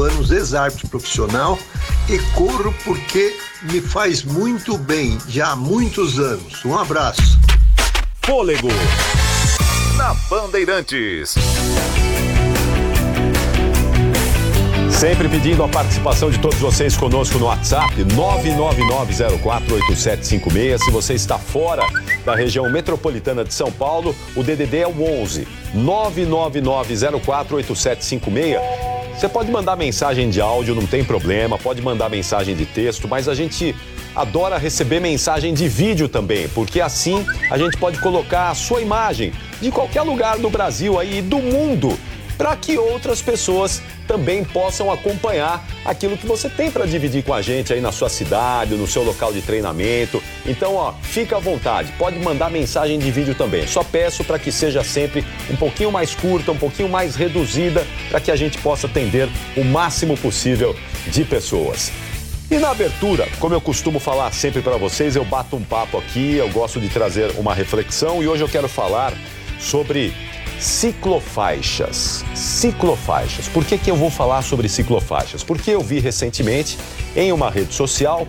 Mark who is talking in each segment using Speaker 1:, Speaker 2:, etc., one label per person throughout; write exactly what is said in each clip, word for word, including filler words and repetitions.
Speaker 1: anos, ex-árbitro profissional, e corro porque me faz muito bem, já há muitos anos. Um abraço.
Speaker 2: Fôlego na Bandeirantes. Sempre pedindo a participação de todos vocês conosco no WhatsApp nove nove nove zero quatro oito sete cinco seis. Se você está fora da região metropolitana de São Paulo, o D D D é o onze nove nove nove zero quatro oito sete cinco seis. Você pode mandar mensagem de áudio, não tem problema, pode mandar mensagem de texto, mas a gente adora receber mensagem de vídeo também, porque assim a gente pode colocar a sua imagem de qualquer lugar do Brasil aí e do mundo, para que outras pessoas também possam acompanhar aquilo que você tem para dividir com a gente aí na sua cidade, no seu local de treinamento. Então, ó, fica à vontade, pode mandar mensagem de vídeo também. Só peço para que seja sempre um pouquinho mais curta, um pouquinho mais reduzida, para que a gente possa atender o máximo possível de pessoas. E na abertura, como eu costumo falar sempre para vocês, eu bato um papo aqui, eu gosto de trazer uma reflexão e hoje eu quero falar sobre ciclofaixas. Ciclofaixas. Por que que eu vou falar sobre ciclofaixas? Porque eu vi recentemente em uma rede social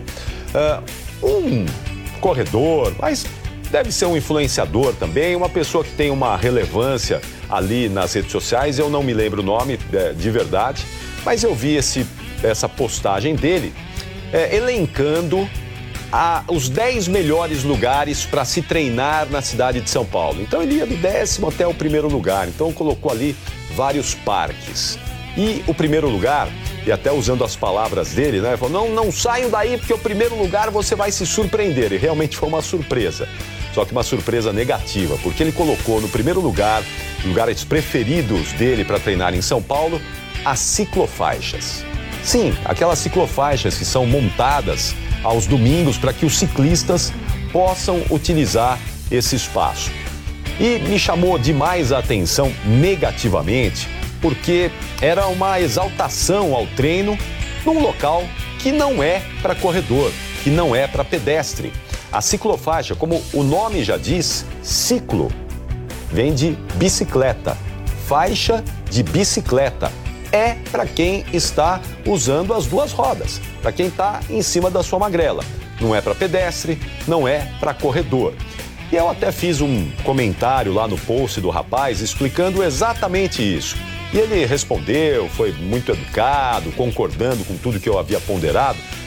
Speaker 2: uh, um corredor, mas deve ser um influenciador também, uma pessoa que tem uma relevância ali nas redes sociais, eu não me lembro o nome é, de verdade, mas eu vi esse, essa postagem dele é, elencando A, os dez melhores lugares para se treinar na cidade de São Paulo. Então ele ia do décimo até o primeiro lugar, então colocou ali vários parques. E o primeiro lugar, e até usando as palavras dele, né, falou, não, não saiam daí porque o primeiro lugar você vai se surpreender. E realmente foi uma surpresa, só que uma surpresa negativa, porque ele colocou no primeiro lugar, lugares preferidos dele para treinar em São Paulo, as ciclofaixas. Sim, aquelas ciclofaixas que são montadas aos domingos para que os ciclistas possam utilizar esse espaço. E me chamou demais a atenção negativamente, porque era uma exaltação ao treino num local que não é para corredor, que não é para pedestre. A ciclofaixa, como o nome já diz, ciclo, vem de bicicleta, faixa de bicicleta. É para quem está usando as duas rodas, para quem está em cima da sua magrela. Não é para pedestre, não é para corredor. E eu até fiz um comentário lá no post do rapaz explicando exatamente isso. E ele respondeu, foi muito educado, concordando com tudo que eu havia ponderado,